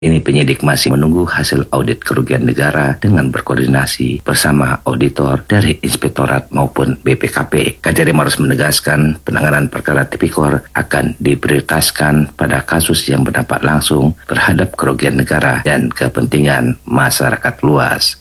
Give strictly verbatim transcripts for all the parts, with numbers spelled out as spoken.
Ini penyidik masih menunggu hasil audit kerugian negara dengan berkoordinasi bersama auditor dari Inspektorat maupun B P K P. Kajari Marus menegaskan penanganan perkara tipikor akan diprioritaskan pada kasus yang berdampak langsung terhadap kerugian negara dan kepentingan masyarakat luas.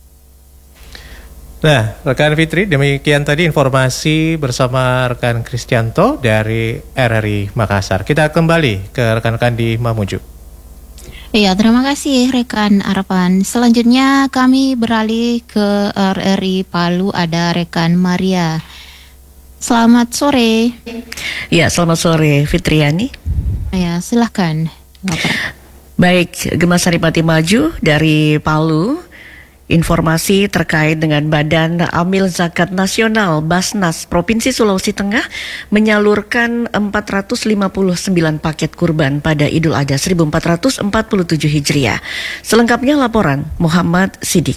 Nah, rekan Fitri, demikian tadi informasi bersama rekan Kristianto dari R R I Makassar. Kita kembali ke rekan-rekan di Mamuju. Iya, terima kasih rekan Arfan. Selanjutnya kami beralih ke R R I Palu, ada rekan Maria. Selamat sore. Ya, selamat sore Fitriani. Ya, silahkan. Baik, Gema Saripati Maju dari Palu. Informasi terkait dengan Badan Amil Zakat Nasional Basnas Provinsi Sulawesi Tengah menyalurkan empat ratus lima puluh sembilan paket kurban pada Idul Adha seribu empat ratus empat puluh tujuh Hijriah. Selengkapnya laporan Muhammad Sidik.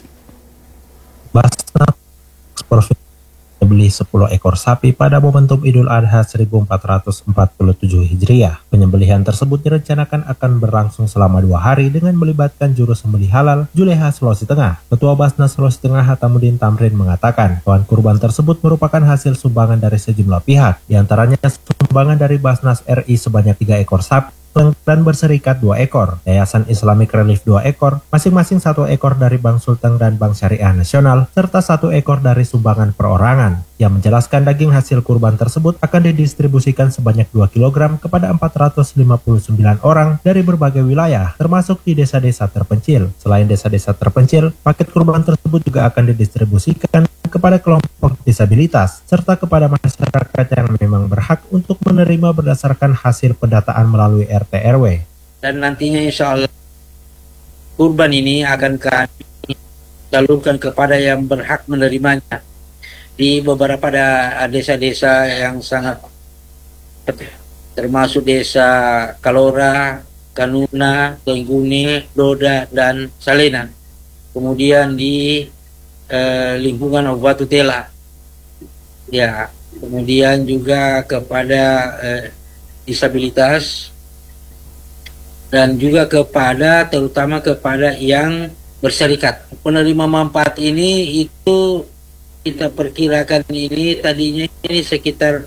Basnas Provinsi beli sepuluh ekor sapi pada momentum Idul Adha seribu empat ratus empat puluh tujuh Hijriah. Penyembelihan tersebut direncanakan akan berlangsung selama dua hari dengan melibatkan juru sembelih halal Juleha Sulawesi Tengah. Ketua Basnas Sulawesi Tengah Hatamuddin Tamrin mengatakan hewan kurban tersebut merupakan hasil sumbangan dari sejumlah pihak, diantaranya sumbangan dari Basnas R I sebanyak tiga ekor sapi dan berserikat dua ekor, Yayasan Islamic Relief dua ekor, masing-masing satu ekor dari Bank Sulteng dan Bank Syariah Nasional, serta satu ekor dari sumbangan perorangan. Yang menjelaskan daging hasil kurban tersebut akan didistribusikan sebanyak dua kilogram kepada empat ratus lima puluh sembilan orang dari berbagai wilayah, termasuk di desa-desa terpencil. Selain desa-desa terpencil, paket kurban tersebut juga akan didistribusikan kepada kelompok disabilitas, serta kepada masyarakat yang memang berhak untuk menerima berdasarkan hasil pendataan melalui R T R W. Dan nantinya insya Allah kurban ini akan kami salurkan kepada yang berhak menerimanya di beberapa desa-desa yang sangat, termasuk desa Kalora, Kanuna, Tenggune, Doda, dan Salena. Kemudian di eh, lingkungan Obatu Tela, ya, kemudian juga kepada eh, disabilitas dan juga kepada terutama kepada yang berserikat. Penerima manfaat ini itu kita perkirakan ini tadinya ini sekitar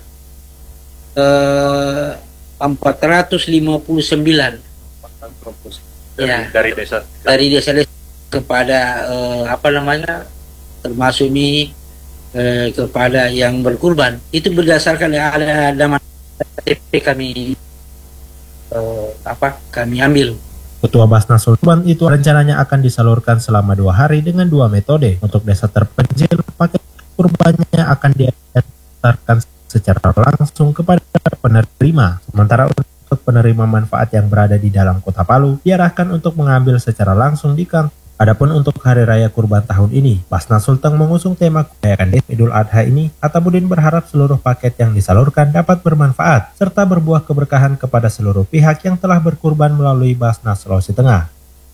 eh, empat ratus lima puluh sembilan dari, ya, dari desa dari desa-desa kepada eh, apa namanya termasuk ini eh, kepada yang berkurban. Itu berdasarkan ada ada T P kami eh, apa kami ambil. Ketua Basnas Sultan itu rencananya akan disalurkan selama dua hari dengan dua metode. Untuk desa terpencil, paket kurbannya akan diantarkan secara langsung kepada penerima. Sementara untuk penerima manfaat yang berada di dalam kota Palu, diarahkan untuk mengambil secara langsung di kantor. Adapun untuk Hari Raya Kurban tahun ini, Basnas Sulteng mengusung tema kerayakan Idul Adha ini. Hatamuddin berharap seluruh paket yang disalurkan dapat bermanfaat, serta berbuah keberkahan kepada seluruh pihak yang telah berkurban melalui Basnas Sulawesi Tengah.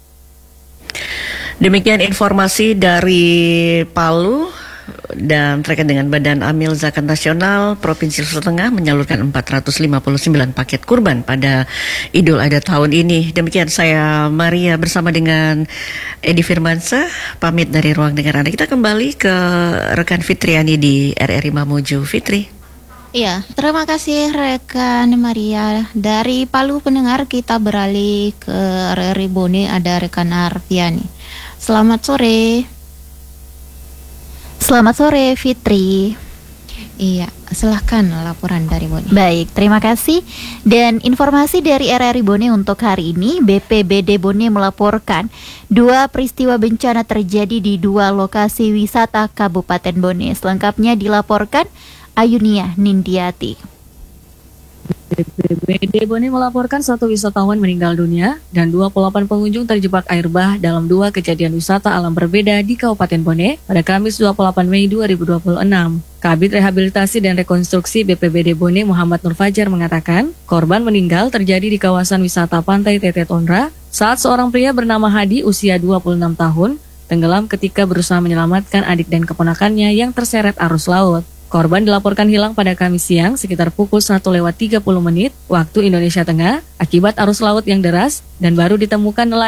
Demikian informasi dari Palu. Dan terkait dengan Badan Amil Zakat Nasional Provinsi Sulawesi Tengah menyalurkan empat ratus lima puluh sembilan paket kurban pada Idul Adha tahun ini. Demikian saya Maria bersama dengan Edi Firmansyah pamit dari ruang dengar Anda. Kita kembali ke rekan Fitriani di R R I Mamuju. Fitri. Iya, terima kasih rekan Maria. Dari Palu pendengar kita beralih ke R R I Bone, ada rekan Arfiani. Selamat sore. Selamat sore Fitri. Iya, silahkan laporan dari Bone. Baik, terima kasih. Dan informasi dari R R I Bone untuk hari ini, B P B D Bone melaporkan dua peristiwa bencana terjadi di dua lokasi wisata Kabupaten Bone. Selengkapnya dilaporkan Ayunia Nindiati. B P B D Bone melaporkan satu wisatawan meninggal dunia dan dua puluh delapan pengunjung terjebak air bah dalam dua kejadian wisata alam berbeda di Kabupaten Bone pada Kamis dua puluh delapan Mei dua ribu dua puluh enam. Kabid Rehabilitasi dan Rekonstruksi B P B D Bone Muhammad Nur Fajar mengatakan korban meninggal terjadi di kawasan wisata Pantai Tete Tondra saat seorang pria bernama Hadi usia dua puluh enam tahun tenggelam ketika berusaha menyelamatkan adik dan keponakannya yang terseret arus laut. Korban dilaporkan hilang pada Kamis siang sekitar pukul satu lewat tiga puluh menit waktu Indonesia Tengah akibat arus laut yang deras dan baru ditemukan nelayan